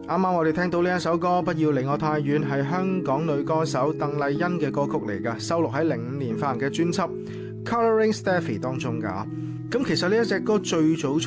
啱啱我哋聽到呢一首歌《不要離我太遠》，係香港女歌手鄧麗欣嘅歌曲嚟㗎，收錄喺05年發行嘅專輯《Colouring Steffi》當中㗎。咁其實呢一隻歌最早